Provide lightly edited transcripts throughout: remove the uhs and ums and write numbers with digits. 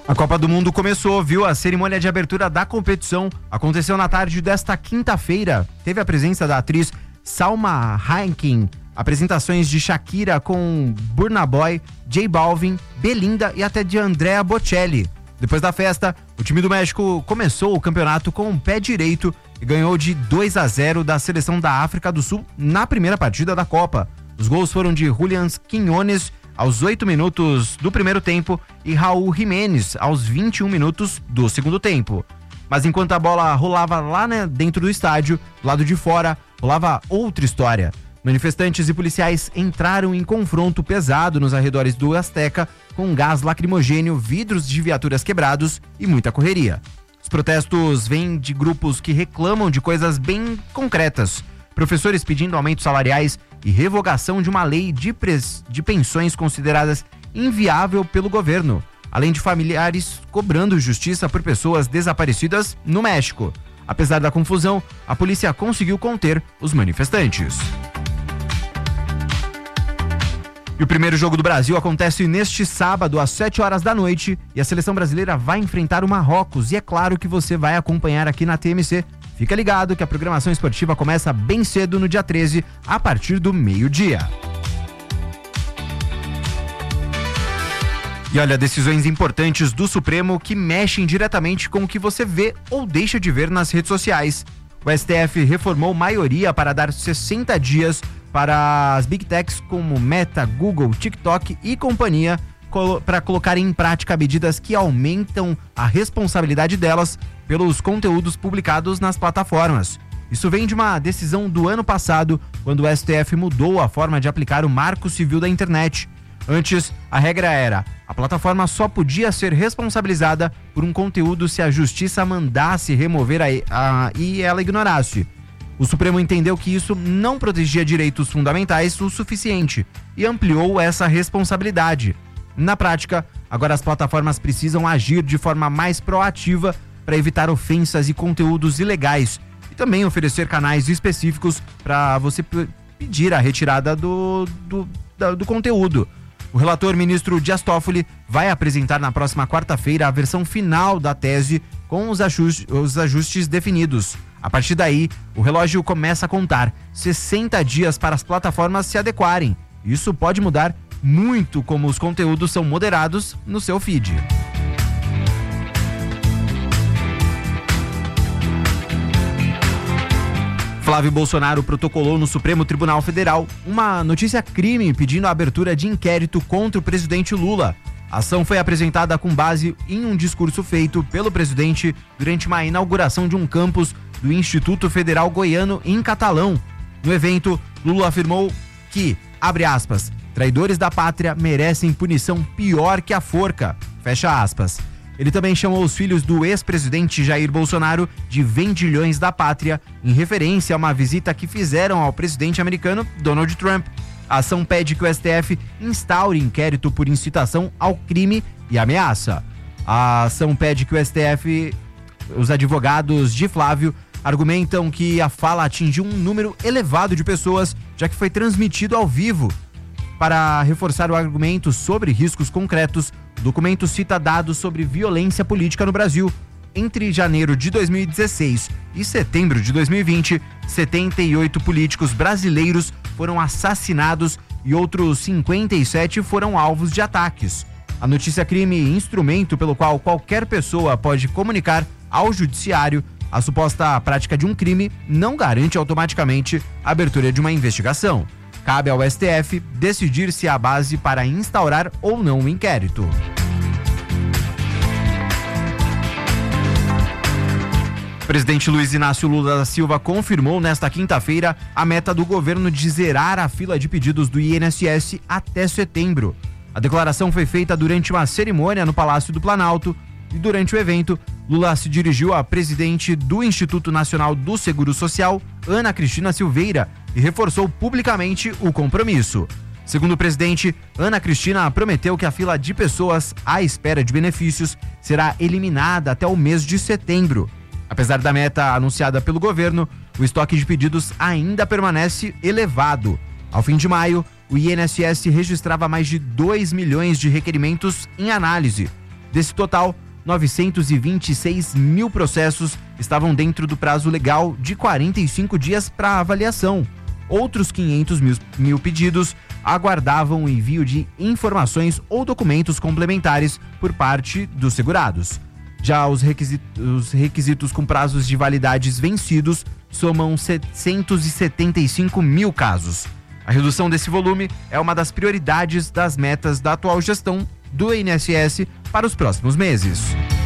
A Copa do Mundo começou, viu? A cerimônia de abertura da competição aconteceu na tarde desta quinta-feira. Teve a presença da atriz Salma Hayek, apresentações de Shakira com Burna Boy, J Balvin, Belinda e até de Andrea Bocelli. Depois da festa, o time do México começou o campeonato com o pé direito e ganhou de 2-0 da seleção da África do Sul na primeira partida da Copa. Os gols foram de Julián Quiñones aos 8 minutos do primeiro tempo e Raul Jiménez aos 21 minutos do segundo tempo. Mas enquanto a bola rolava lá dentro do estádio, do lado de fora, rolava outra história. Manifestantes e policiais entraram em confronto pesado nos arredores do Azteca com gás lacrimogêneo, vidros de viaturas quebrados e muita correria. Os protestos vêm de grupos que reclamam de coisas bem concretas. Professores pedindo aumentos salariais e revogação de uma lei de pensões consideradas inviável pelo governo, além de familiares cobrando justiça por pessoas desaparecidas no México. Apesar da confusão, a polícia conseguiu conter os manifestantes. E o primeiro jogo do Brasil acontece neste sábado às 7 horas da noite e a seleção brasileira vai enfrentar o Marrocos, e é claro que você vai acompanhar aqui na TMC. Fica ligado que a programação esportiva começa bem cedo no dia 13, a partir do meio-dia. E olha, decisões importantes do Supremo que mexem diretamente com o que você vê ou deixa de ver nas redes sociais. O STF reformou maioria para dar 60 dias para as Big Techs como Meta, Google, TikTok e companhia para colocarem em prática medidas que aumentam a responsabilidade delas pelos conteúdos publicados nas plataformas. Isso vem de uma decisão do ano passado, quando o STF mudou a forma de aplicar o Marco Civil da Internet. Antes, a regra era: a plataforma só podia ser responsabilizada por um conteúdo se a justiça mandasse remover e ela ignorasse. O Supremo entendeu que isso não protegia direitos fundamentais o suficiente e ampliou essa responsabilidade. Na prática, agora as plataformas precisam agir de forma mais proativa para evitar ofensas e conteúdos ilegais e também oferecer canais específicos para você pedir a retirada do conteúdo. O relator ministro Dias Toffoli vai apresentar na próxima quarta-feira a versão final da tese com os ajustes definidos. A partir daí, o relógio começa a contar 60 dias para as plataformas se adequarem. Isso pode mudar muito como os conteúdos são moderados no seu feed. Flávio Bolsonaro protocolou no Supremo Tribunal Federal uma notícia crime pedindo a abertura de inquérito contra o presidente Lula. A ação foi apresentada com base em um discurso feito pelo presidente durante uma inauguração de um campus do Instituto Federal Goiano em Catalão. No evento, Lula afirmou que, abre aspas, traidores da pátria merecem punição pior que a forca, fecha aspas. Ele também chamou os filhos do ex-presidente Jair Bolsonaro de vendilhões da pátria, em referência a uma visita que fizeram ao presidente americano Donald Trump. A ação pede que o STF instaure inquérito por incitação ao crime e ameaça. A ação pede que o STF, os advogados de Flávio, argumentam que a fala atingiu um número elevado de pessoas, já que foi transmitido ao vivo. Para reforçar o argumento sobre riscos concretos, o documento cita dados sobre violência política no Brasil. Entre janeiro de 2016 e setembro de 2020, 78 políticos brasileiros foram assassinados e outros 57 foram alvos de ataques. A notícia crime, instrumento pelo qual qualquer pessoa pode comunicar ao judiciário a suposta prática de um crime, não garante automaticamente a abertura de uma investigação. Cabe ao STF decidir se há base para instaurar ou não o inquérito. O presidente Luiz Inácio Lula da Silva confirmou nesta quinta-feira a meta do governo de zerar a fila de pedidos do INSS até setembro. A declaração foi feita durante uma cerimônia no Palácio do Planalto e durante o evento, Lula se dirigiu à presidente do Instituto Nacional do Seguro Social, Ana Cristina Silveira, e reforçou publicamente o compromisso. Segundo o presidente, Ana Cristina prometeu que a fila de pessoas à espera de benefícios será eliminada até o mês de setembro. Apesar da meta anunciada pelo governo, o estoque de pedidos ainda permanece elevado. Ao fim de maio, o INSS registrava mais de 2 milhões de requerimentos em análise. Desse total, 926 mil processos estavam dentro do prazo legal de 45 dias para avaliação. Outros 500 mil pedidos aguardavam o envio de informações ou documentos complementares por parte dos segurados. Já os requisitos com prazos de validades vencidos somam 775 mil casos. A redução desse volume é uma das prioridades das metas da atual gestão do INSS para os próximos meses.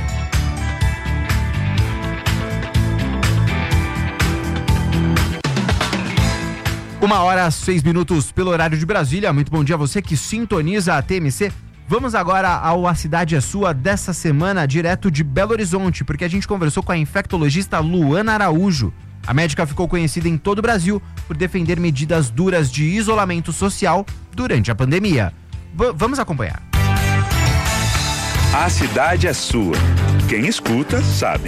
1h06 pelo horário de Brasília. Muito bom dia a você que sintoniza a TMC. Vamos agora ao A Cidade é Sua dessa semana, direto de Belo Horizonte, porque a gente conversou com a infectologista Luana Araújo. A médica ficou conhecida em todo o Brasil por defender medidas duras de isolamento social durante a pandemia. Vamos acompanhar. A Cidade é Sua. Quem escuta, sabe.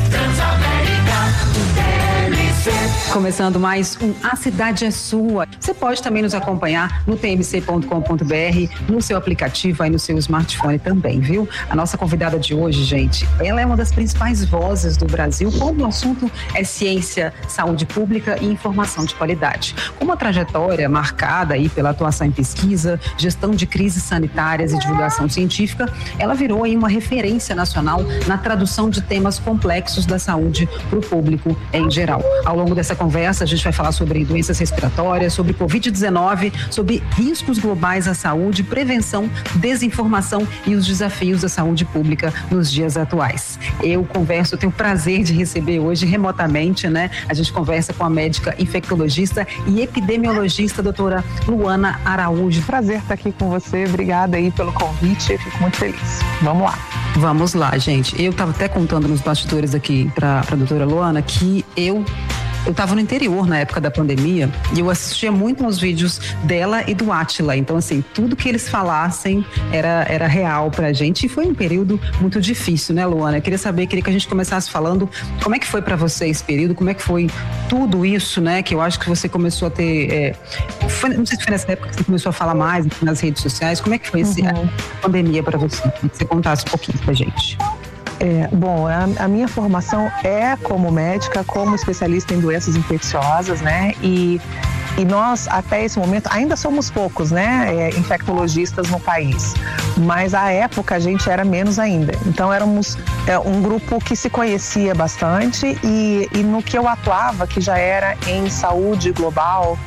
Começando mais um A Cidade é Sua. Você pode também nos acompanhar no tmc.com.br, no seu aplicativo, aí no seu smartphone também, viu? A nossa convidada de hoje, gente, ela é uma das principais vozes do Brasil quando o assunto é ciência, saúde pública e informação de qualidade. Com uma trajetória marcada aí pela atuação em pesquisa, gestão de crises sanitárias e divulgação científica, ela virou aí uma referência nacional na tradução de temas complexos da saúde para o público em geral. Ao longo dessa conversa, a gente vai falar sobre doenças respiratórias, sobre Covid-19, sobre riscos globais à saúde, prevenção, desinformação e os desafios da saúde pública nos dias atuais. Eu tenho o prazer de receber hoje remotamente, né? A gente conversa com a médica infectologista e epidemiologista, doutora Luana Araújo. Prazer estar aqui com você, obrigada aí pelo convite, eu fico muito feliz. Vamos lá. Vamos lá, gente. Eu estava até contando nos bastidores aqui para a doutora Luana que eu estava no interior na época da pandemia e eu assistia muito aos vídeos dela e do Átila. Então, assim, tudo que eles falassem era real pra gente e foi um período muito difícil, né, Luana? Eu queria que a gente começasse falando como é que foi pra você esse período, como é que foi tudo isso, né, que eu acho que você começou a ter... não sei se foi nessa época que você começou a falar mais nas redes sociais, como é que foi a pandemia pra você? Queria que você contasse um pouquinho pra gente. Bom, a minha formação é como médica, como especialista em doenças infecciosas, né? E nós, até esse momento, ainda somos poucos, né? Infectologistas no país. Mas à época a gente era menos ainda. Então éramos um grupo que se conhecia bastante e no que eu atuava, que já era em saúde global.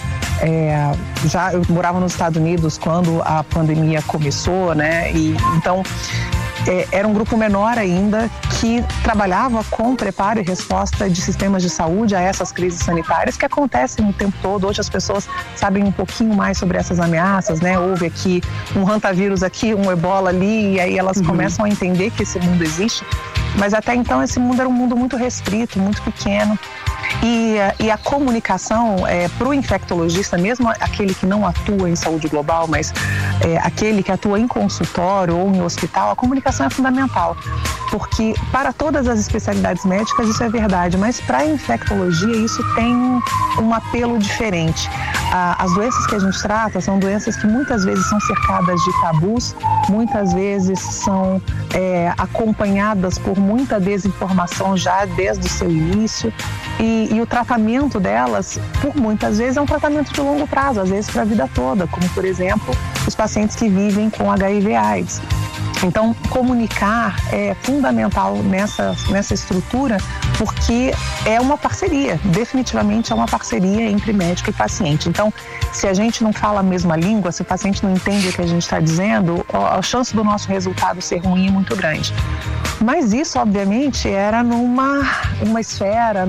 Eu morava nos Estados Unidos quando a pandemia começou, né? E então era um grupo menor ainda que trabalhava com preparo e resposta de sistemas de saúde a essas crises sanitárias que acontecem o tempo todo. Hoje as pessoas sabem um pouquinho mais sobre essas ameaças, né? Houve aqui um hantavírus aqui, um ebola ali, e aí elas começam a entender que esse mundo existe. Mas até então esse mundo era um mundo muito restrito, muito pequeno. E a comunicação para o infectologista, mesmo aquele que não atua em saúde global, mas aquele que atua em consultório ou em hospital, a comunicação é fundamental. Porque para todas as especialidades médicas isso é verdade, mas para a infectologia isso tem um apelo diferente. As doenças que a gente trata são doenças que muitas vezes são cercadas de tabus, muitas vezes são acompanhadas por muita desinformação já desde o seu início. E o tratamento delas, por muitas vezes, é um tratamento de longo prazo, às vezes para a vida toda, como, por exemplo, os pacientes que vivem com HIV/AIDS. Então, comunicar é fundamental nessa estrutura, porque é uma parceria, definitivamente é uma parceria entre médico e paciente. Então, se a gente não fala a mesma língua, se o paciente não entende o que a gente está dizendo, a chance do nosso resultado ser ruim é muito grande. Mas isso, obviamente, era numa esfera,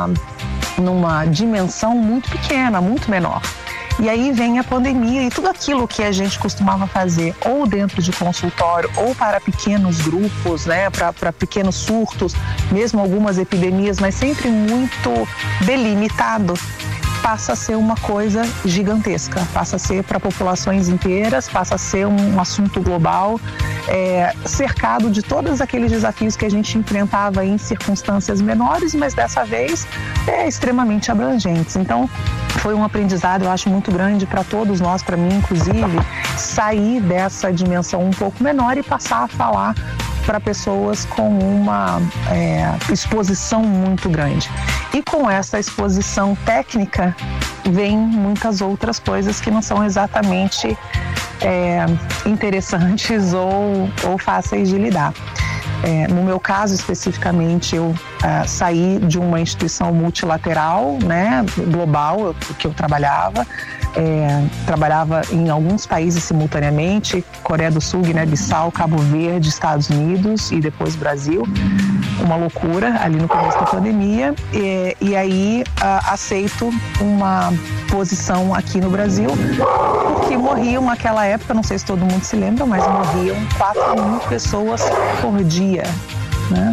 numa dimensão muito pequena, muito menor. E aí vem a pandemia e tudo aquilo que a gente costumava fazer ou dentro de consultório ou para pequenos grupos, né, para pequenos surtos, mesmo algumas epidemias, mas sempre muito delimitado, passa a ser uma coisa gigantesca, passa a ser para populações inteiras, passa a ser um assunto global, cercado de todos aqueles desafios que a gente enfrentava em circunstâncias menores, mas dessa vez extremamente abrangentes. Então, foi um aprendizado, eu acho, muito grande para todos nós, para mim, inclusive, sair dessa dimensão um pouco menor e passar a falar para pessoas com uma exposição muito grande. E com essa exposição técnica vem muitas outras coisas que não são exatamente interessantes ou fáceis de lidar. No meu caso, especificamente, eu saí de uma instituição multilateral, né, global, que eu trabalhava em alguns países simultaneamente, Coreia do Sul, Guiné-Bissau, Cabo Verde, Estados Unidos e depois Brasil. Uma loucura ali no começo da pandemia, e aí aceito uma posição aqui no Brasil, porque morriam naquela época, não sei se todo mundo se lembra, mas morriam 4.000 pessoas por dia, né?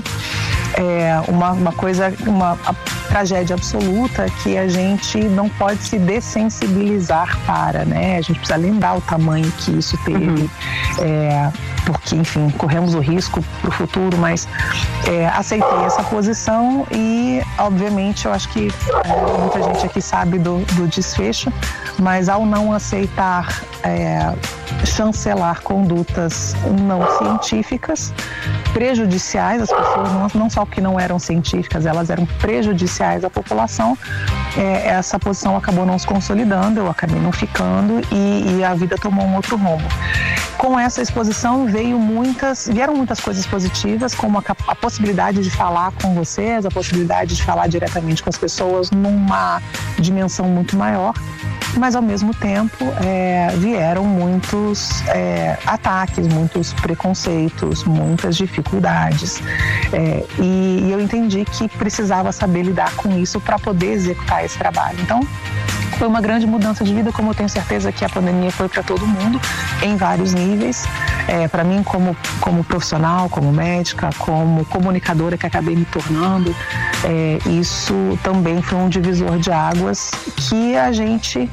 Uma tragédia absoluta que a gente não pode se dessensibilizar para, né? A gente precisa lembrar o tamanho que isso teve, porque, enfim, corremos o risco para o futuro, mas aceitei essa posição e, obviamente, eu acho que muita gente aqui sabe do desfecho, mas ao não aceitar chancelar condutas não científicas, prejudiciais às pessoas, não só porque não eram científicas, elas eram prejudiciais à população, essa posição acabou não se consolidando, eu acabei não ficando e a vida tomou um outro rumo. Com essa exposição vieram muitas coisas positivas, como a possibilidade de falar com vocês, a possibilidade de falar diretamente com as pessoas numa dimensão muito maior, mas ao mesmo tempo vieram muitos ataques, muitos preconceitos, muitas dificuldades, e eu entendi que precisava saber lidar com isso para poder executar esse trabalho. Então, foi uma grande mudança de vida, como eu tenho certeza que a pandemia foi para todo mundo, em vários níveis. Para mim, como profissional, como médica, como comunicadora que acabei me tornando, isso também foi um divisor de águas que a gente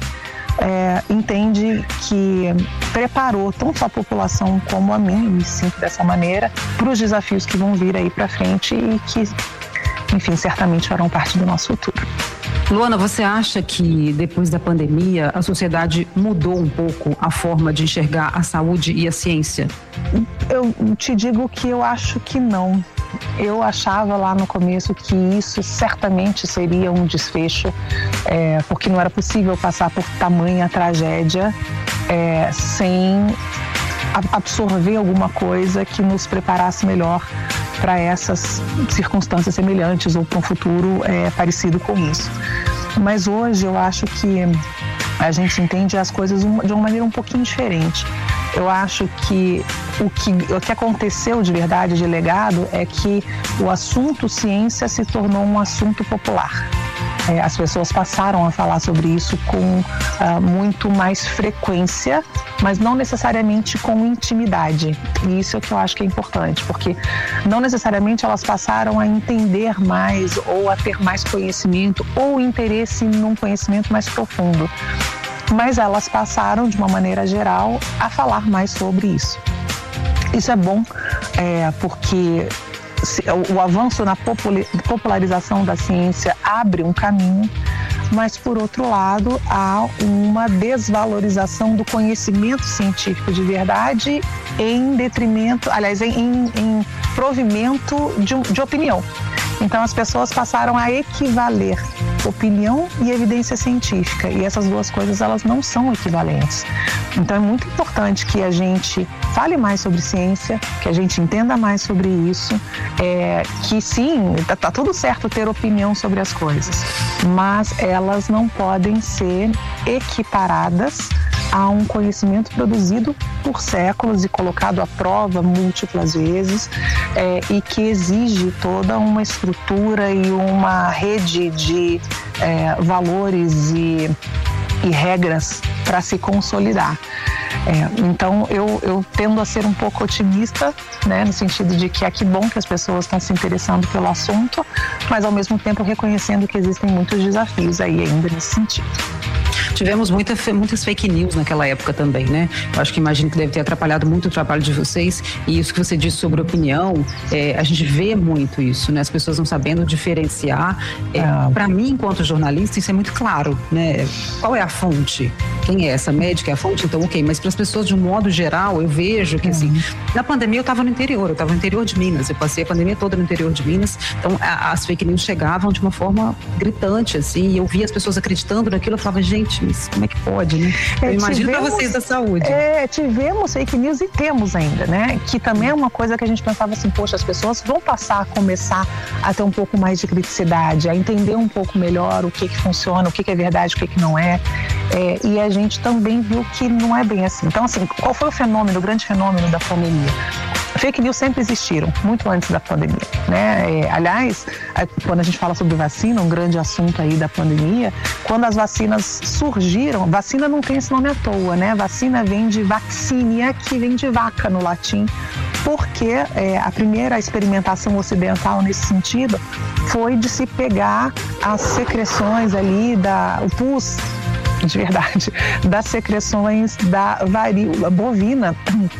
entende que preparou tanto a população como a mim, me sinto dessa maneira, para os desafios que vão vir aí para frente e que, enfim, certamente farão parte do nosso futuro. Luana, você acha que depois da pandemia a sociedade mudou um pouco a forma de enxergar a saúde e a ciência? Eu te digo que eu acho que não. Eu achava lá no começo que isso certamente seria um desfecho, porque não era possível passar por tamanha tragédia sem absorver alguma coisa que nos preparasse melhor para essas circunstâncias semelhantes ou para um futuro parecido com isso. Mas hoje eu acho que a gente entende as coisas de uma maneira um pouquinho diferente. Eu acho que o que aconteceu de verdade, de legado, é que o assunto ciência se tornou um assunto popular. As pessoas passaram a falar sobre isso com muito mais frequência, mas não necessariamente com intimidade. E isso é o que eu acho que é importante, porque não necessariamente elas passaram a entender mais ou a ter mais conhecimento ou interesse num conhecimento mais profundo. Mas elas passaram, de uma maneira geral, a falar mais sobre isso. Isso é bom, porque o avanço na popularização da ciência abre um caminho, mas, por outro lado, há uma desvalorização do conhecimento científico de verdade em detrimento, aliás, em provimento de opinião. Então, as pessoas passaram a equivaler opinião e evidência científica, e essas duas coisas, elas não são equivalentes. Então, é muito importante que a gente fale mais sobre ciência, que a gente entenda mais sobre isso, que sim, tá tudo certo ter opinião sobre as coisas, mas elas não podem ser equiparadas a um conhecimento produzido por séculos e colocado à prova múltiplas vezes, e que exige toda uma estrutura e uma rede de valores e regras para se consolidar. Então eu tendo a ser um pouco otimista, né, no sentido de que que bom que as pessoas estão se interessando pelo assunto, mas ao mesmo tempo reconhecendo que existem muitos desafios aí ainda nesse sentido. Tivemos muitas fake news naquela época também, né? Eu acho que imagino que deve ter atrapalhado muito o trabalho de vocês, e isso que você disse sobre opinião, a gente vê muito isso, né? As pessoas não sabendo diferenciar. Para mim, enquanto jornalista, isso é muito claro, né? Qual é a fonte? Quem é essa médica? É a fonte? Então, ok. Mas para as pessoas, de um modo geral, eu vejo que, assim, na pandemia eu estava no interior de Minas. Eu passei a pandemia toda no interior de Minas. Então, as fake news chegavam de uma forma gritante, assim, e eu via as pessoas acreditando naquilo. Eu falava, gente, mas como é que pode, né? Eu imagino para vocês da saúde. Tivemos fake news e temos ainda, né? Que também é uma coisa que a gente pensava assim, poxa, as pessoas vão começar a ter um pouco mais de criticidade, a entender um pouco melhor o que funciona, o que é verdade, o que não é. E a gente também viu que não é bem assim. Então, assim, qual foi o grande fenômeno da pandemia? Fake news sempre existiram, muito antes da pandemia, né? Aliás, quando a gente fala sobre vacina, um grande assunto aí da pandemia, quando as vacinas surgiram, vacina não tem esse nome à toa, né? Vacina vem de vaccinia, que vem de vaca no latim, porque a primeira experimentação ocidental nesse sentido foi de se pegar as secreções ali, o pus, de verdade, das secreções da varíola bovina,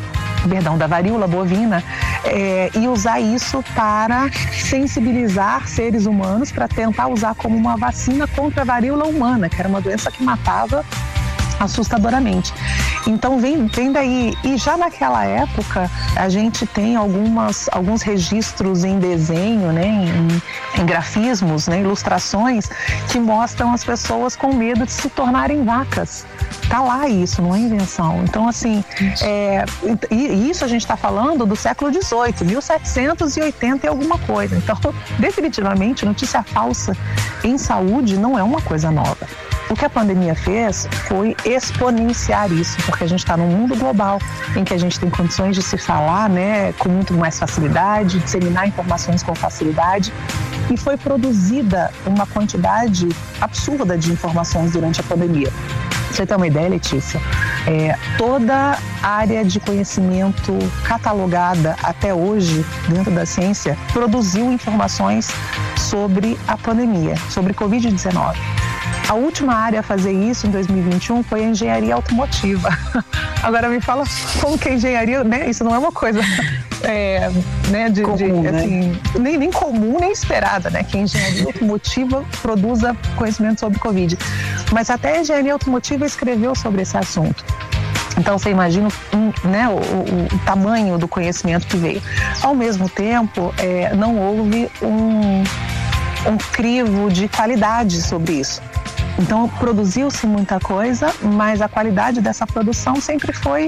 e usar isso para sensibilizar seres humanos, para tentar usar como uma vacina contra a varíola humana, que era uma doença que matava assustadoramente. Então vem daí. E já naquela época a gente tem alguns registros em desenho, né, em grafismos, né, ilustrações que mostram as pessoas com medo de se tornarem vacas. Tá lá isso, não é invenção. Então, assim, isso a gente está falando do século XVIII, 1780 e alguma coisa. Então, definitivamente, notícia falsa em saúde não é uma coisa nova. O que a pandemia fez foi exponenciar isso, porque a gente está num mundo global em que a gente tem condições de se falar, né, com muito mais facilidade, disseminar informações com facilidade, e foi produzida uma quantidade absurda de informações durante a pandemia. Pra você ter uma ideia, Letícia, toda área de conhecimento catalogada até hoje dentro da ciência produziu informações sobre a pandemia, sobre Covid-19. A última área a fazer isso em 2021 foi a engenharia automotiva. Agora me fala como que a engenharia, né? Isso não é uma coisa né, comum, assim, né? nem comum, nem esperada, né? Que a engenharia automotiva produza conhecimento sobre Covid. Mas até a engenharia automotiva escreveu sobre esse assunto. Então, você imagina né, o tamanho do conhecimento que veio. Ao mesmo tempo, não houve um crivo de qualidade sobre isso. Então, produziu-se muita coisa, mas a qualidade dessa produção sempre foi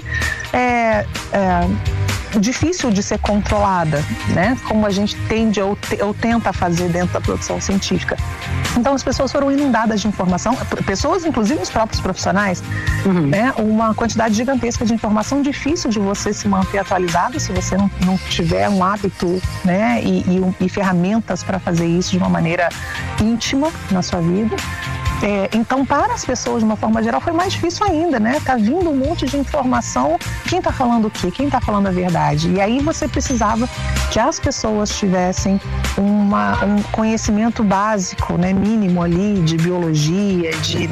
difícil de ser controlada, né? Como a gente tende ou tenta fazer dentro da produção científica. Então, as pessoas foram inundadas de informação, pessoas, inclusive os próprios profissionais, né? Uma quantidade gigantesca de informação, difícil de você se manter atualizado se você não tiver um hábito, né? E ferramentas para fazer isso de uma maneira íntima na sua vida. Então, para as pessoas, de uma forma geral, foi mais difícil ainda, né? Tá vindo um monte de informação, quem tá falando o quê? Quem tá falando a verdade? E aí você precisava que as pessoas tivessem um conhecimento básico, né? Mínimo ali, de biologia,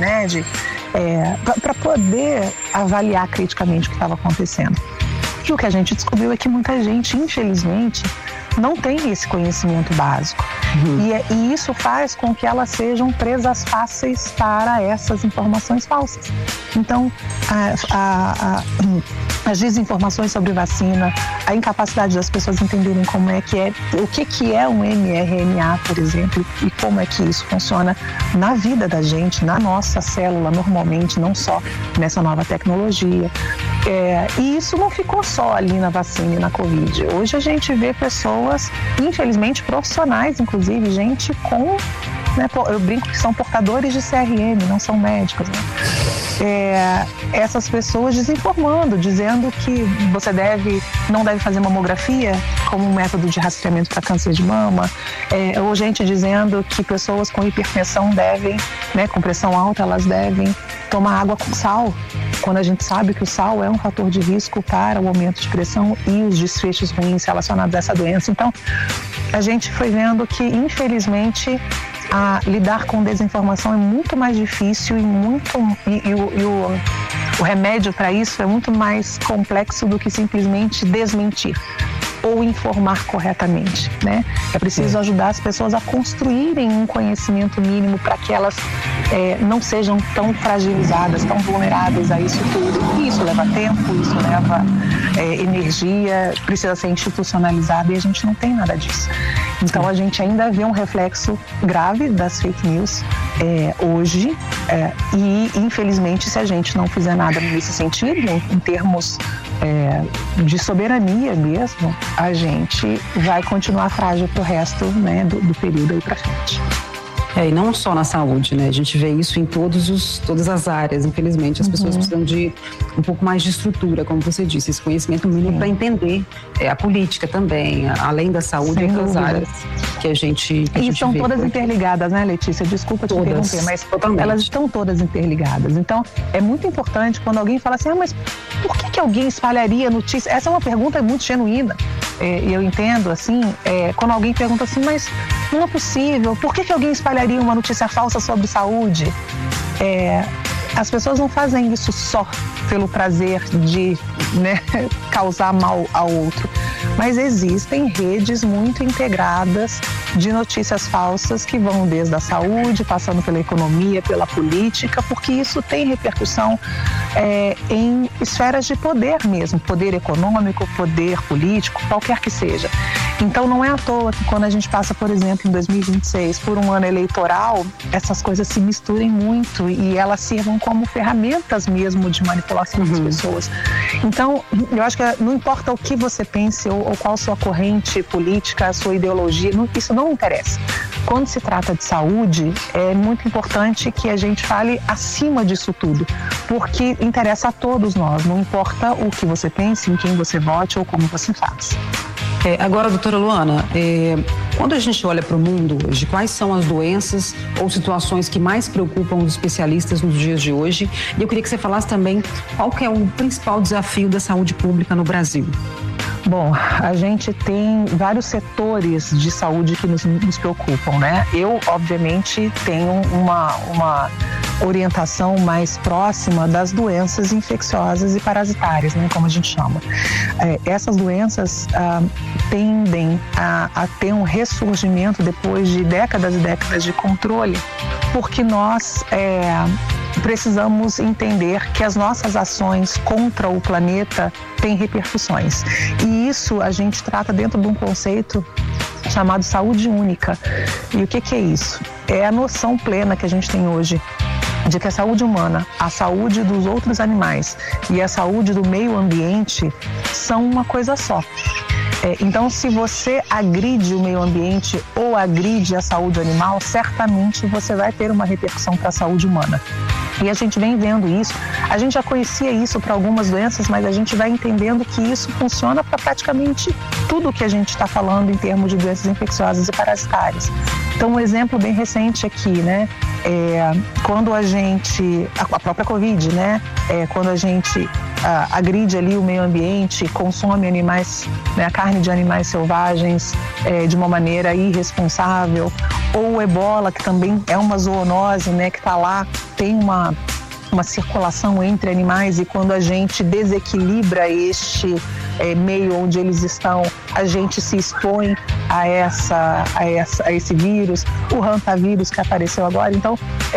para poder avaliar criticamente o que estava acontecendo. E o que a gente descobriu é que muita gente, infelizmente, não tem esse conhecimento básico. E isso faz com que elas sejam presas fáceis para essas informações falsas. Então, as desinformações sobre vacina, a incapacidade das pessoas entenderem o que é um mRNA, por exemplo, e como é que isso funciona na vida da gente, na nossa célula, normalmente, não só nessa nova tecnologia. E isso não ficou só ali na vacina e na Covid. Hoje a gente vê pessoas, infelizmente profissionais, inclusive, gente com, né, eu brinco que são portadores de CRM, não são médicos, né? Essas pessoas desinformando, dizendo que você não deve fazer mamografia como um método de rastreamento para câncer de mama, ou gente dizendo que pessoas com hipertensão devem, né, com pressão alta, elas devem tomar água com sal, quando a gente sabe que o sal é um fator de risco para o aumento de pressão e os desfechos ruins relacionados a essa doença. Então, a gente foi vendo que, infelizmente, lidar com desinformação é muito mais difícil e o remédio para isso é muito mais complexo do que simplesmente desmentir ou informar corretamente, né? É preciso ajudar as pessoas a construírem um conhecimento mínimo para que elas não sejam tão fragilizadas, tão vulneráveis a isso tudo. E isso leva tempo, isso leva energia, precisa ser institucionalizado e a gente não tem nada disso. Então a gente ainda vê um reflexo grave das fake news hoje e infelizmente se a gente não fizer nada nesse sentido, em termos de soberania mesmo, a gente vai continuar frágil pro resto, né, do período aí para frente. E não só na saúde, né? A gente vê isso em todas as áreas. Infelizmente, as pessoas precisam de um pouco mais de estrutura, como você disse, esse conhecimento mínimo para entender a política também, além da saúde, outras áreas que a gente E são todas interligadas, né, Letícia? Desculpa te interromper, mas elas estão todas interligadas. Então, é muito importante quando alguém fala assim, mas por que alguém espalharia notícia? Essa é uma pergunta muito genuína. E eu entendo, assim, quando alguém pergunta assim, mas não é possível, por que alguém espalharia uma notícia falsa sobre saúde? As pessoas não fazem isso só pelo prazer de, né, causar mal ao outro, mas existem redes muito integradas de notícias falsas que vão desde a saúde, passando pela economia, pela política, porque isso tem repercussão em esferas de poder mesmo, poder econômico, poder político, qualquer que seja. Então não é à toa que quando a gente passa, por exemplo, em 2026, por um ano eleitoral, essas coisas se misturem muito e elas sirvam como ferramentas mesmo de manipulação das pessoas. Então, eu acho que não importa o que você pense ou qual sua corrente política, a sua ideologia, isso não interessa. Quando se trata de saúde, é muito importante que a gente fale acima disso tudo, porque interessa a todos nós, não importa o que você pense, em quem você vote ou como você faz. Agora, doutora Luana, quando a gente olha para o mundo hoje, quais são as doenças ou situações que mais preocupam os especialistas nos dias de hoje? E eu queria que você falasse também qual que é o principal desafio da saúde pública no Brasil. Bom, a gente tem vários setores de saúde que nos preocupam, né? Eu, obviamente, tenho uma orientação mais próxima das doenças infecciosas e parasitárias, né, como a gente chama. Essas doenças tendem a ter um ressurgimento depois de décadas e décadas de controle, porque nós precisamos entender que as nossas ações contra o planeta têm repercussões. E isso a gente trata dentro de um conceito chamado saúde única. E o que é isso? É a noção plena que a gente tem hoje de que a saúde humana, a saúde dos outros animais e a saúde do meio ambiente são uma coisa só. Então, se você agride o meio ambiente ou agride a saúde animal, certamente você vai ter uma repercussão para a saúde humana. E a gente vem vendo isso. A gente já conhecia isso para algumas doenças, mas a gente vai entendendo que isso funciona para praticamente tudo que a gente está falando em termos de doenças infecciosas e parasitárias. Então, um exemplo bem recente aqui, né? Quando a gente, a própria Covid, né? Quando a gente agride ali o meio ambiente, consome animais, né, a carne de animais selvagens de uma maneira irresponsável, ou o ebola, que também é uma zoonose, né, que está lá, tem uma circulação entre animais, e quando a gente desequilibra este meio onde eles estão, a gente se expõe a esse vírus, o hantavírus que apareceu agora. Então,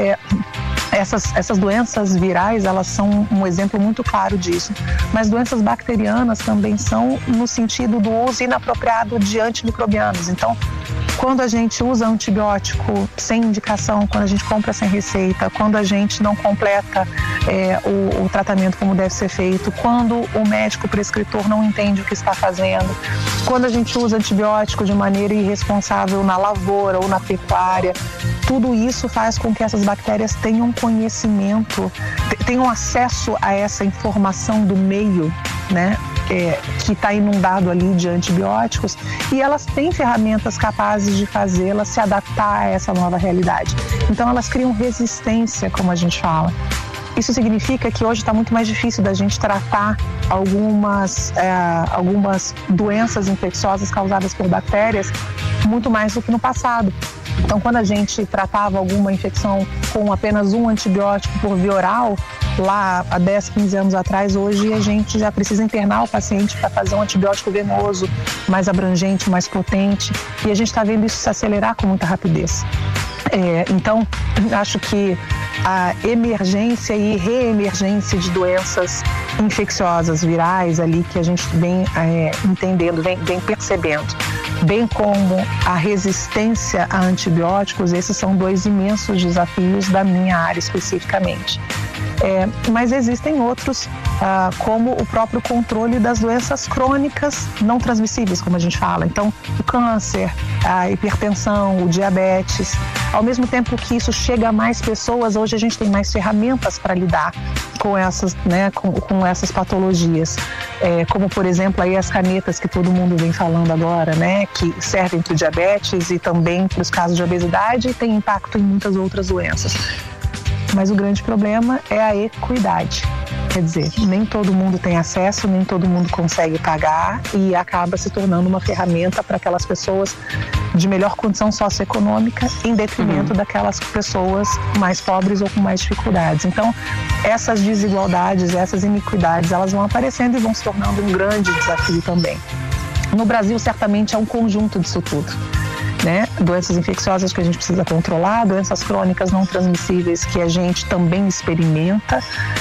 essas doenças virais, elas são um exemplo muito claro disso. Mas doenças bacterianas também são no sentido do uso inapropriado de antimicrobianos. Então, quando a gente usa antibiótico sem indicação, quando a gente compra sem receita, quando a gente não completa o tratamento como deve ser feito, quando o médico prescritor não entende o que está fazendo, quando a gente usa antibiótico de maneira irresponsável na lavoura ou na pecuária, tudo isso faz com que essas bactérias tenham conhecimento, tenham acesso a essa informação do meio, né? Que está inundado ali de antibióticos, e elas têm ferramentas capazes de fazê-las se adaptar a essa nova realidade. Então elas criam resistência, como a gente fala. Isso significa que hoje está muito mais difícil da gente tratar algumas doenças infecciosas causadas por bactérias, muito mais do que no passado. Então, quando a gente tratava alguma infecção com apenas um antibiótico por via oral, lá há 10, 15 anos atrás, hoje a gente já precisa internar o paciente para fazer um antibiótico venoso, mais abrangente, mais potente, e a gente está vendo isso se acelerar com muita rapidez. Então, acho que a emergência e reemergência de doenças infecciosas, virais ali, que a gente vem entendendo, vem percebendo, bem como a resistência a antibióticos, esses são dois imensos desafios da minha área especificamente. Mas existem outros, como o próprio controle das doenças crônicas não transmissíveis, como a gente fala. Então, o câncer, a hipertensão, o diabetes. Ao mesmo tempo que isso chega a mais pessoas, hoje a gente tem mais ferramentas para lidar com essas, né, com essas patologias. Como, por exemplo, aí as canetas que todo mundo vem falando agora, né, que servem para o diabetes e também para os casos de obesidade e tem impacto em muitas outras doenças. Mas o grande problema é a equidade. Quer dizer, nem todo mundo tem acesso, nem todo mundo consegue pagar e acaba se tornando uma ferramenta para aquelas pessoas de melhor condição socioeconômica em detrimento daquelas pessoas mais pobres ou com mais dificuldades. Então, essas desigualdades, essas iniquidades, elas vão aparecendo e vão se tornando um grande desafio também. No Brasil, certamente, é um conjunto disso tudo. Né? Doenças infecciosas que a gente precisa controlar, doenças crônicas não transmissíveis que a gente também experimenta,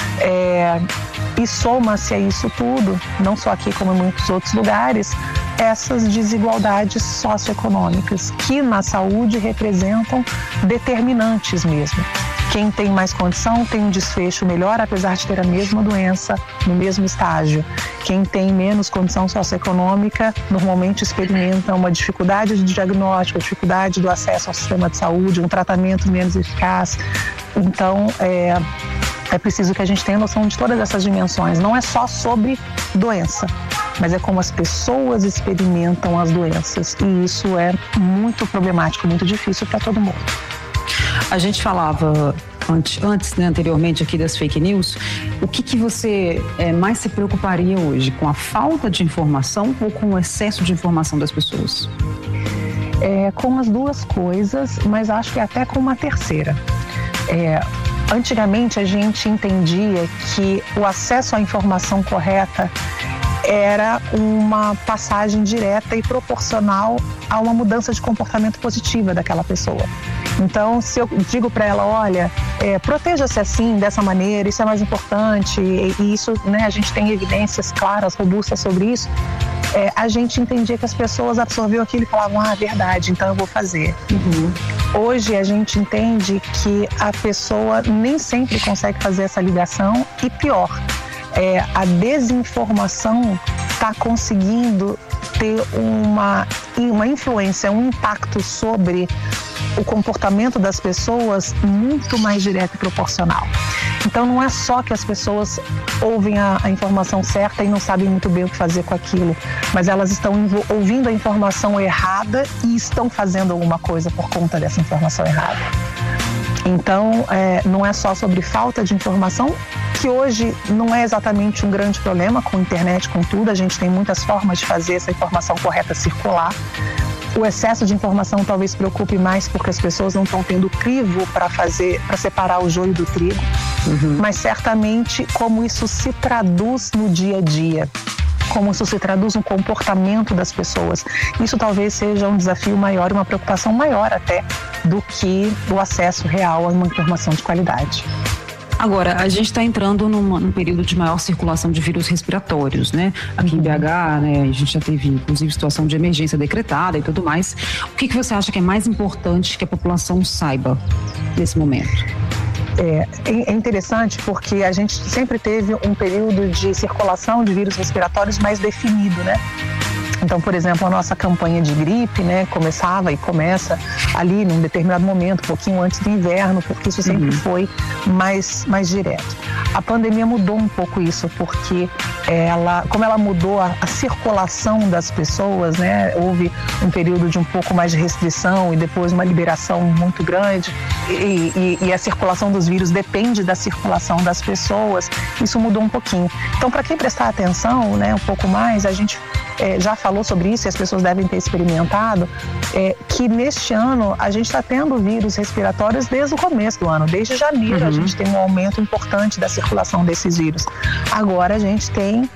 e soma-se a isso tudo, não só aqui como em muitos outros lugares, essas desigualdades socioeconômicas que na saúde representam determinantes mesmo. Quem tem mais condição tem um desfecho melhor, apesar de ter a mesma doença no mesmo estágio. Quem tem menos condição socioeconômica normalmente experimenta uma dificuldade de diagnóstico, dificuldade do acesso ao sistema de saúde, um tratamento menos eficaz. Então, é preciso que a gente tenha noção de todas essas dimensões. Não é só sobre doença, mas é como as pessoas experimentam as doenças. E isso é muito problemático, muito difícil para todo mundo. A gente falava antes, né, anteriormente aqui das fake news. O que você mais se preocuparia hoje? Com a falta de informação ou com o excesso de informação das pessoas? Com as duas coisas, mas acho que até com uma terceira. Antigamente a gente entendia que o acesso à informação correta era uma passagem direta e proporcional a uma mudança de comportamento positiva daquela pessoa. Então, se eu digo para ela, olha, proteja-se assim, dessa maneira, isso é mais importante, e isso, né, a gente tem evidências claras, robustas sobre isso, a gente entendia que as pessoas absorviam aquilo e falavam, verdade, então eu vou fazer. Hoje a gente entende que a pessoa nem sempre consegue fazer essa ligação e pior, a desinformação está conseguindo ter uma influência, um impacto sobre o comportamento das pessoas muito mais direto e proporcional. Então não é só que as pessoas ouvem a informação certa e não sabem muito bem o que fazer com aquilo, mas elas estão ouvindo a informação errada e estão fazendo alguma coisa por conta dessa informação errada. Então, não é só sobre falta de informação, que hoje não é exatamente um grande problema com a internet, com tudo. A gente tem muitas formas de fazer essa informação correta circular. O excesso de informação talvez preocupe mais porque as pessoas não estão tendo crivo para separar o joio do trigo. Mas certamente como isso se traduz no dia a dia, como isso se traduz no comportamento das pessoas. Isso talvez seja um desafio maior, uma preocupação maior até do que o acesso real a uma informação de qualidade. Agora, a gente está entrando num período de maior circulação de vírus respiratórios, né? Aqui em BH, né, a gente já teve, inclusive, situação de emergência decretada e tudo mais. O que você acha que é mais importante que a população saiba nesse momento? É interessante porque a gente sempre teve um período de circulação de vírus respiratórios mais definido, né? Então, por exemplo, a nossa campanha de gripe, né, começava e começa ali num determinado momento, um pouquinho antes do inverno, porque isso sempre foi mais direto. A pandemia mudou um pouco isso, porque como ela mudou a circulação das pessoas, né, houve um período de um pouco mais de restrição e depois uma liberação muito grande, e a circulação dos vírus depende da circulação das pessoas, isso mudou um pouquinho. Então, para quem prestar atenção, né, um pouco mais, a gente já falou sobre isso e as pessoas devem ter experimentado, que neste ano a gente está tendo vírus respiratórios desde o começo do ano, desde janeiro a gente tem um aumento importante da circulação desses vírus. Agora a gente tem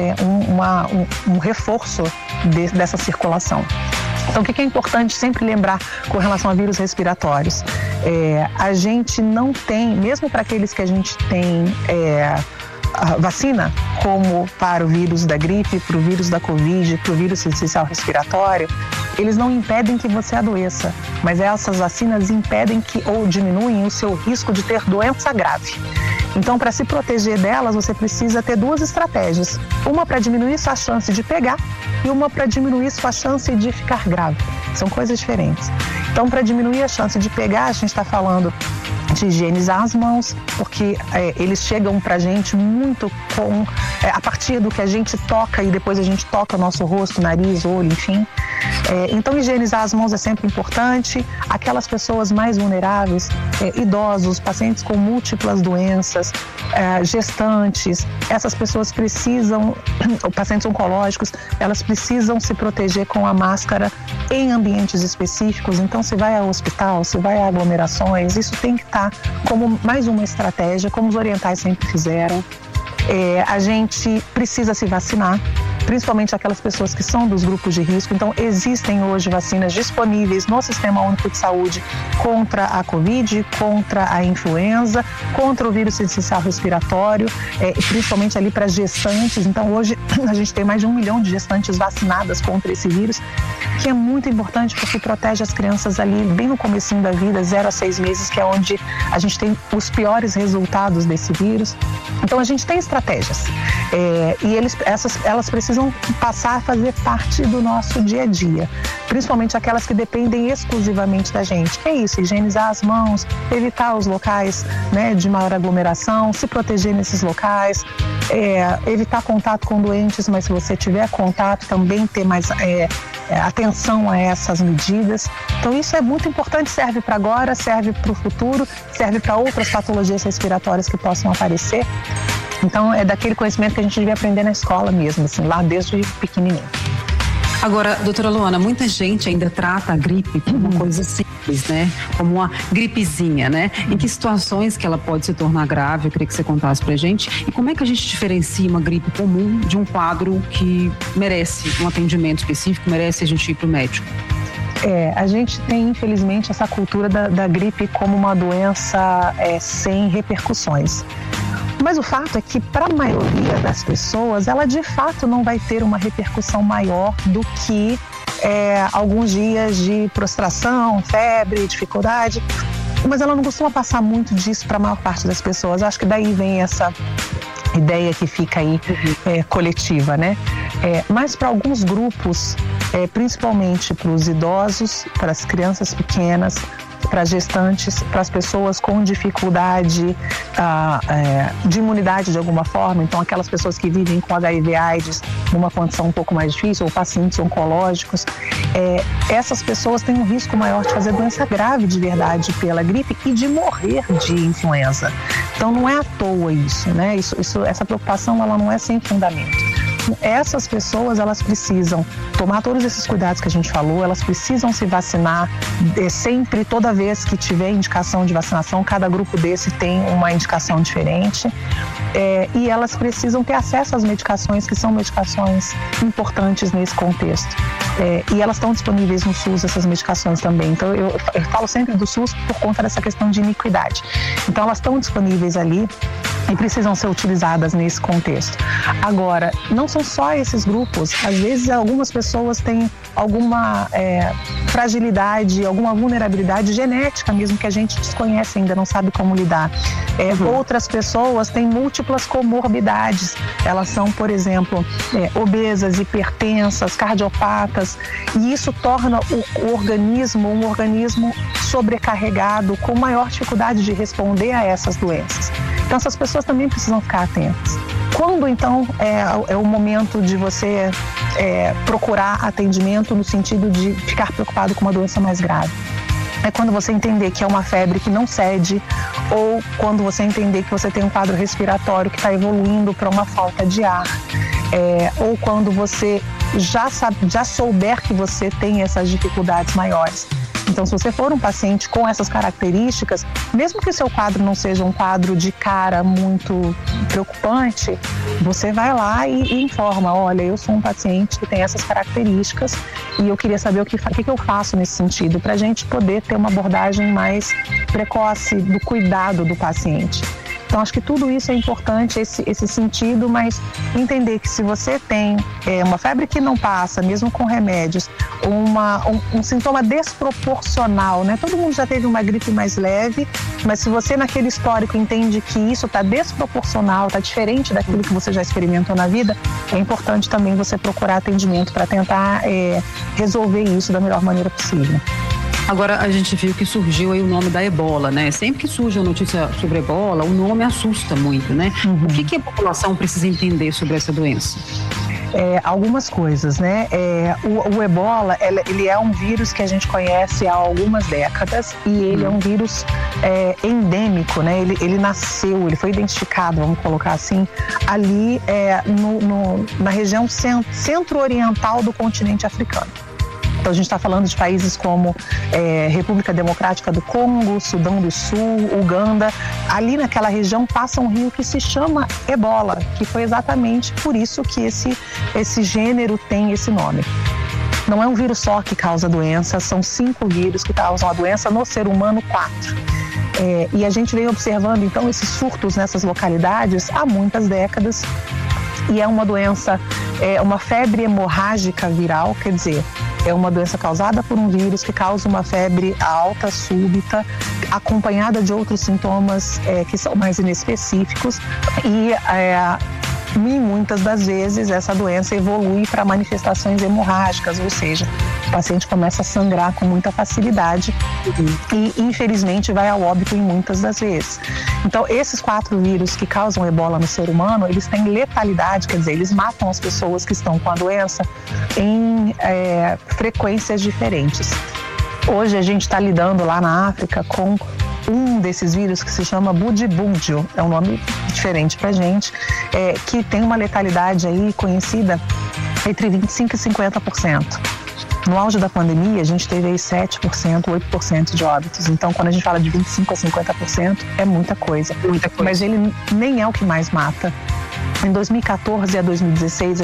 um reforço dessa circulação. Então, o que é importante sempre lembrar com relação a vírus respiratórios? A gente não tem, mesmo para aqueles que a gente tem a vacina, como para o vírus da gripe, para o vírus da Covid, para o vírus sincicial respiratório, eles não impedem que você adoeça, mas essas vacinas impedem ou diminuem o seu risco de ter doença grave. Então, para se proteger delas, você precisa ter duas estratégias. Uma para diminuir sua chance de pegar e uma para diminuir sua chance de ficar grave. São coisas diferentes. Então, para diminuir a chance de pegar, a gente está falando de higienizar as mãos, porque eles chegam para a gente muito a partir do que a gente toca e depois a gente toca o nosso rosto, nariz, olho, enfim. Então, higienizar as mãos é sempre importante. Aquelas pessoas mais vulneráveis, idosos, pacientes com múltiplas doenças, gestantes, essas pessoas precisam, pacientes oncológicos, elas precisam se proteger com a máscara em ambientes específicos. Então, se vai ao hospital, se vai a aglomerações, isso tem que estar como mais uma estratégia, como os orientais sempre fizeram. A gente precisa se vacinar, principalmente aquelas pessoas que são dos grupos de risco. Então, existem hoje vacinas disponíveis no Sistema Único de Saúde contra a Covid, contra a influenza, contra o vírus sincicial respiratório, principalmente ali para gestantes. Então, hoje a gente tem mais de 1 milhão de gestantes vacinadas contra esse vírus, que é muito importante porque protege as crianças ali bem no comecinho da vida, 0 a 6 meses, que é onde a gente tem os piores resultados desse vírus. Então, a gente tem estratégias e elas precisam passar a fazer parte do nosso dia a dia, principalmente aquelas que dependem exclusivamente da gente. Que é isso, higienizar as mãos, evitar os locais, né, de maior aglomeração, se proteger nesses locais, evitar contato com doentes, mas se você tiver contato, também ter mais atenção a essas medidas. Então, isso é muito importante, serve para agora, serve para o futuro, serve para outras patologias respiratórias que possam aparecer. Então, é daquele conhecimento que a gente devia aprender na escola mesmo, assim, lá desde pequenininho. Agora, doutora Luana, muita gente ainda trata a gripe como uma coisa simples, né? Como uma gripezinha, né? Em que situações que ela pode se tornar grave? Eu queria que você contasse pra gente. E como é que a gente diferencia uma gripe comum de um quadro que merece um atendimento específico, merece a gente ir pro médico? A gente tem, infelizmente, essa cultura da gripe como uma doença sem repercussões. Mas o fato é que, para a maioria das pessoas, ela de fato não vai ter uma repercussão maior do que alguns dias de prostração, febre, dificuldade. Mas ela não costuma passar muito disso para a maior parte das pessoas. Acho que daí vem essa ideia que fica aí coletiva, né? Mas para alguns grupos, principalmente para os idosos, para as crianças pequenas, para gestantes, para as pessoas com dificuldade de imunidade de alguma forma, então aquelas pessoas que vivem com HIV/AIDS numa condição um pouco mais difícil, ou pacientes oncológicos, essas pessoas têm um risco maior de fazer doença grave de verdade pela gripe e de morrer de influenza. Então não é à toa isso, né? Essa preocupação ela não é sem fundamento. Essas pessoas, elas precisam tomar todos esses cuidados que a gente falou, elas precisam se vacinar sempre, toda vez que tiver indicação de vacinação, cada grupo desse tem uma indicação diferente, e elas precisam ter acesso às medicações, que são medicações importantes nesse contexto. E elas estão disponíveis no SUS, essas medicações também. Então, eu falo sempre do SUS por conta dessa questão de iniquidade. Então, elas estão disponíveis ali e precisam ser utilizadas nesse contexto. Agora, não são só esses grupos. Às vezes, algumas pessoas têm alguma fragilidade, alguma vulnerabilidade genética mesmo, que a gente desconhece ainda, não sabe como lidar. Outras pessoas têm múltiplas comorbidades. Elas são, por exemplo, obesas, hipertensas, cardiopatas, e isso torna o organismo um organismo sobrecarregado, com maior dificuldade de responder a essas doenças. Então, essas pessoas também precisam ficar atentas. Quando, então, é o momento de você procurar atendimento no sentido de ficar preocupado com uma doença mais grave? É quando você entender que é uma febre que não cede, ou quando você entender que você tem um quadro respiratório que está evoluindo para uma falta de ar. ou quando você já souber que você tem essas dificuldades maiores. Então, se você for um paciente com essas características, mesmo que o seu quadro não seja um quadro de cara muito preocupante, você vai lá e informa, olha, eu sou um paciente que tem essas características e eu queria saber o que eu faço nesse sentido, para a gente poder ter uma abordagem mais precoce do cuidado do paciente. Então, acho que tudo isso é importante, esse sentido, mas entender que se você tem uma febre que não passa, mesmo com remédios, um sintoma desproporcional, né? Todo mundo já teve uma gripe mais leve, mas se você naquele histórico entende que isso está desproporcional, está diferente daquilo que você já experimentou na vida, é importante também você procurar atendimento para tentar resolver isso da melhor maneira possível. Agora, a gente viu que surgiu aí o nome da ebola, né? Sempre que surge a notícia sobre ebola, o nome assusta muito, né? Uhum. O que a população precisa entender sobre essa doença? Algumas coisas, né? O ebola, ele é um vírus que a gente conhece há algumas décadas e ele é um vírus endêmico, né? Ele nasceu, ele foi identificado, vamos colocar assim, ali na região centro-oriental do continente africano. Então, a gente está falando de países como República Democrática do Congo, Sudão do Sul, Uganda. Ali naquela região passa um rio que se chama ebola, que foi exatamente por isso que esse gênero tem esse nome. Não é um vírus só que causa a doença, são 5 vírus que causam a doença, no ser humano 4. E a gente vem observando, então, esses surtos nessas localidades há muitas décadas. E é uma doença, uma febre hemorrágica viral, quer dizer, é uma doença causada por um vírus que causa uma febre alta, súbita, acompanhada de outros sintomas que são mais inespecíficos e muitas das vezes essa doença evolui para manifestações hemorrágicas, ou seja, o paciente começa a sangrar com muita facilidade e infelizmente vai ao óbito em muitas das vezes. Então, esses 4 vírus que causam ebola no ser humano, eles têm letalidade, quer dizer, eles matam as pessoas que estão com a doença em frequências diferentes. Hoje a gente está lidando lá na África com um desses vírus que se chama Budibugyo, é um nome diferente pra gente, que tem uma letalidade aí conhecida entre 25% e 50%. No auge da pandemia, a gente teve aí 7%, 8% de óbitos. Então, quando a gente fala de 25% a 50%, é muita coisa. Muita coisa. Mas ele nem é o que mais mata. Em 2014 a 2016,